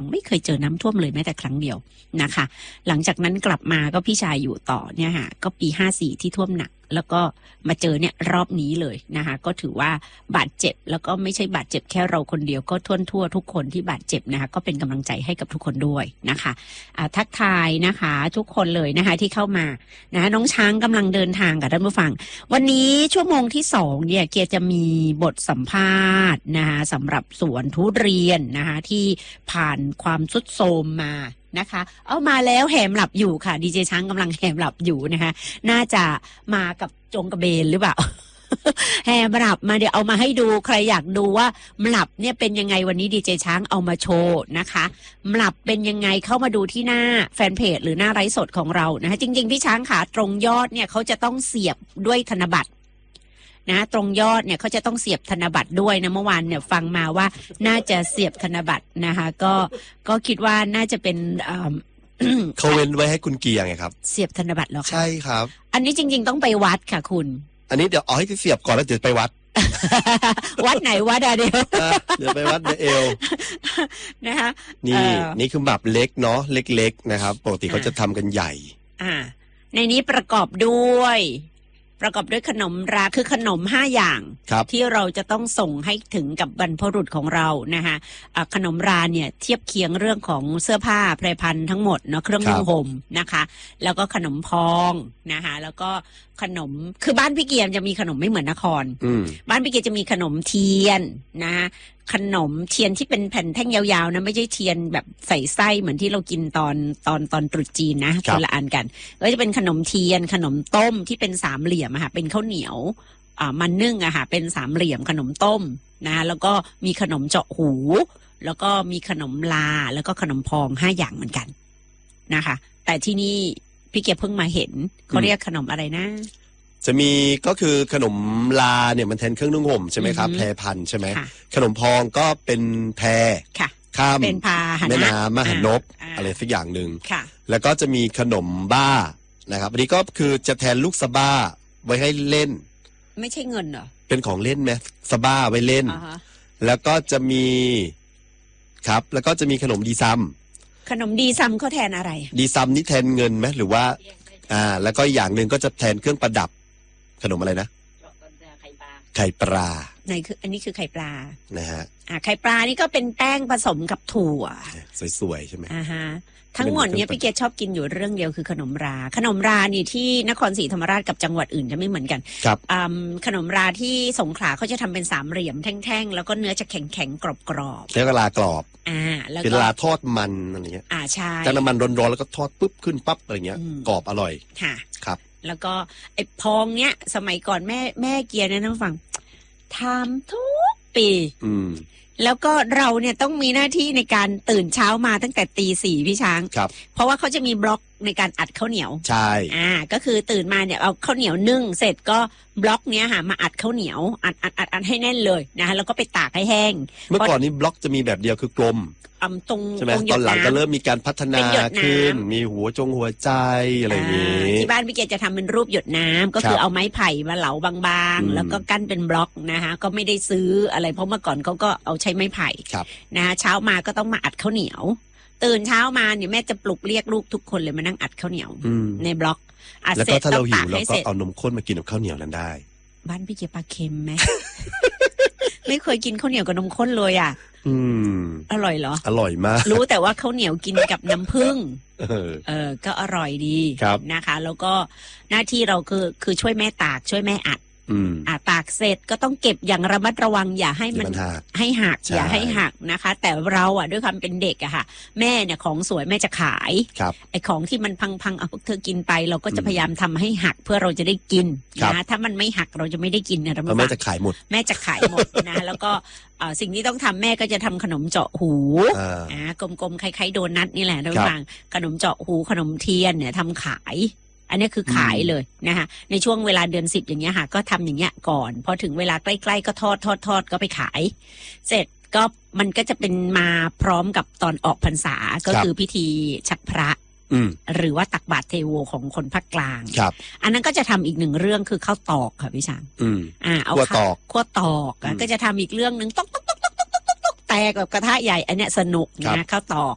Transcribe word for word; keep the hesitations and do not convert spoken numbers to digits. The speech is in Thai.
ไม่เคยเจอน้ำท่วมเลยแม้แต่ครั้งเดียวนะคะหลังจากนั้นกลับมาก็พี่ชายอยู่ต่อเนี่ยค่ะก็ปีห้าสี่ที่ท่วมหนักแล้วก็มาเจอเนี่ยรอบนี้เลยนะคะก็ถือว่าบาดเจ็บแล้วก็ไม่ใช่บาดเจ็บแค่เราคนเดียวก็ทั่วทั่วทุกคนที่บาดเจ็บนะคะก็เป็นกำลังใจให้กับทุกคนด้วยนะคะทักทายนะคะทุกคนเลยนะคะที่เข้ามานะน้องช้างกำลังเดินทางกับท่านผู้ฟังวันนี้ชั่วโมงที่สองเนี่ยเกียร์จะมีบทสัมภาษณ์นะคะสำหรับสวนทุเรียนนะคะที่ผ่านความทรุดโทรมมานะคะเอามาแล้วแหมหลับอยู่ค่ะดีเจช้างกำลังแหมหลับอยู่นะคะน่าจะมากับจงกระเบนหรือเปล่า แหมหลับมาเดี๋ยวเอามาให้ดูใครอยากดูว่าหลับเนี่ยเป็นยังไงวันนี้ดีเจช้างเอามาโชว์นะคะหลับเป็นยังไงเข้ามาดูที่หน้าแฟนเพจหรือหน้าไลฟ์สดของเรานะคะจริงๆพี่ช้างขาตรงยอดเนี่ยเขาจะต้องเสียบด้วยธนบัตรนะตรงยอดเนี่ยเขาจะต้องเสียบธนบัตรด้วยนะเมื่อวานเนี่ยฟังมาว่าน่าจะเสียบธนบัตรนะคะก็ก็คิดว่าน่าจะเป็นเขาเว้นไว้ให้คุณเกียร์ไงครับเสียบธนบัตรหรอคะใช่ครับอันนี้จริงๆต้องไปวัดค่ะคุณอันนี้เดี๋ยวเอาให้เสียบก่อนแล้วเดี๋ยวไปวัดวัดไหนวัดอะเดียวเดี๋ยวไปวัดเอวนะคะนี่นี่คือแบบเล็กเนาะเล็กๆนะครับปกติเขาจะทำกันใหญ่อ่าในนี้ประกอบด้วยประกอบด้วยขนมราคือขนมห้าอย่างที่เราจะต้องส่งให้ถึงกับบรรพบุรุษของเรานะคะะขนมราเนี่ยเทียบเคียงเรื่องของเสื้อผ้าแพรพันธุ์ทั้งหมดเนาะเครื่องนุ่งห่มนะคะแล้วก็ขนมพองนะคะแล้วก็ขนมคือบ้านพี่เกียมจะมีขนมไม่เหมือนนครบ้านพี่เกียมจะมีขนมเทียนนะขนมเทียนที่เป็นแผ่นแท่งยาวๆนะไม่ใช่เทียนแบบใส่ไส้เหมือนที่เรากินตอนตอนตอนตรุษจีนนะคนละอันกันก็จะเป็นขนมเทียนขนมต้มที่เป็นสามเหลี่ยมอะค่ะเป็นข้าวเหนียวอ่ามันนึ่งอะค่ะเป็นสามเหลี่ยมขนมต้มนะแล้วก็มีขนมเจาะหูแล้วก็มีขนมลาแล้วก็ขนมพองห้าอย่างเหมือนกันนะคะแต่ที่นี่พี่เกียร์เพิ่งมาเห็นเขาเรียกขนมอะไรนะจะมีก็คือขนมลาเนี่ยมันแทนเครื่องนุ่งห่มใช่ไหมครับแพรพันใช่ไหมขนมพองก็เป็นแพรข้ามแม่น้ำมหานพอะไรสักอย่างหนึ่งแล้วก็จะมีขนมบ้านะครับอันนี้ก็คือจะแทนลูกสะบ้าไว้ให้เล่นไม่ใช่เงินเหรอเป็นของเล่นไหมสะบ้าไว้เล่นแล้วก็จะมีครับแล้วก็จะมีขนมดีซัมขนมดีซัมเขาแทนอะไรดีซัมนี่แทนเงินไหมหรือว่าอ่าแล้วก็อย่างหนึ่งก็จะแทนเครื่องประดับขนมอะไรนะไข่ปลาไหนคืออันนี้คือไข่ปลานะฮะอ่าไข่ปลานี่ก็เป็นแป้งผสมกับถั่วสวยๆใช่ไหมอ่าฮะทั้งหมดเนี้ยพี่เกศชอบกินอยู่เรื่องเดียวคือขนมราขนมรานี่ที่นครศรีธรรมราชกับจังหวัดอื่นจะไม่เหมือนกันครับอ่าขนมราที่สงขลาเขาจะทำเป็นสามเหลี่ยมแท่งๆแล้วก็เนื้อจะแข็งๆกรอบๆแล้วก็ลากรอบอ่าแล้วก็เป็นลาทอดมันอะไรเงี้ยอ่าใช่จากน้ำมันร้อนๆแล้วก็ทอดปุ๊บขึ้นปั๊บอะไรเงี้ยกรอบอร่อยค่ะครับแล้วก็ไอ้พองเนี้ยสมัยก่อนแม่แม่เกียร์เนี่ยท่านฟังทำทุกปีอืมแล้วก็เราเนี่ยต้องมีหน้าที่ในการตื่นเช้ามาตั้งแต่ตีสี่พี่ช้างครับเพราะว่าเขาจะมีบล็อกในการอัดข้าวเหนียวใช่อ่าก็คือตื่นมาเนี่ยเอาข้าวเหนียวนึ่งเสร็จก็บล็อกเนี้ยค่ะมาอัดข้าวเหนียวอัดอัดอัดอัดให้แน่นเลยนะคะแล้วก็ไปตากให้แห้งเมื่อก่อนนี้บล็อกจะมีแบบเดียวคือกลมอ่ำตรงใช่ไหมตอนหลังก็เริ่มมีการพัฒนาขึ้นมีหัวจงหัวใจอะไรอย่างนี้ที่บ้านพี่เกศจะทำเป็นรูปหยดน้ำก็คือเอาไม้ไผ่มาเหลาบางๆแล้วก็กั้นเป็นบล็อกนะคะก็ไม่ได้ซื้ออะไรเพราะเมื่อก่อนเขาก็เอาใช้ไม้ไผ่นะคะเช้ามาก็ต้องมาอัดข้าวเหนียวตื่นเช้ามาเนี่ยแม่จะปลุกเรียกลูกทุกคนเลยมานั่งอัดข้าวเหนียวในบล็อกอัดเสร็จแล้วก็ถ้าเราหิวเราก็เอานมข้นมากินกับข้าวเหนียวนั้นได้บ้านพี่เกศปลาเค็มไหม ไม่เคยกินข้าวเหนียวกับนมข้นเลยอ่ะอืมอร่อยเหรออร่อยมากรู้แต่ว่าข้าวเหนียวกินกับน้ำผึ้งเออเออก็อร่อยดีนะคะ แล้วก็หน้าที่เราคือคือช่วยแม่ตากช่วยแม่อัดอ่าตากเสร็จก็ต้องเก็บอย่างระมัดระวังอย่าให้มันให้หักอย่าให้หักนะคะแต่เราอ่ะด้วยความเป็นเด็กอะค่ะแม่เนี่ยของสวยแม่จะขายไอ้ของที่มันพังๆเอาพวกเธอกินไปเราก็จะพยายามทำให้หักเพื่อเราจะได้กินนะถ้ามันไม่หักเราจะไม่ได้กินนะแม่จะขายหมดแม่จะขายหมดนะแล้วก็สิ่งที่ต้องทำแม่ก็จะทำขนมเจาะหูอ่ากลมๆคล้ายๆโดนัทนี่แหละระหว่างขนมเจาะหูขนมเทียนเนี่ยทำขายอันนี้คือขายเลยนะคะในช่วงเวลาเดือนสิบอย่างเงี้ยค่ะก็ทำอย่างเงี้ยก่อนพอถึงเวลาใกล้ๆก็ทอดทอดทอดก็ไปขายเสร็จก็มันก็จะเป็นมาพร้อมกับตอนออกพรรษาก็คือพิธีชักพระหรือว่าตักบาตรเทโวของคนภาคกลางอันนั้นก็จะทำอีกหนึ่งเรื่องคือข้าวตอกค่ะพี่ช้างอ่าเอาข้าวตอกข้าวตอกก็จะทำอีกเรื่องนึงตอกตอกตอกตอกตอกแตกแบบกระทะใหญ่อันเนี้ยสนุกนะข้าวตอก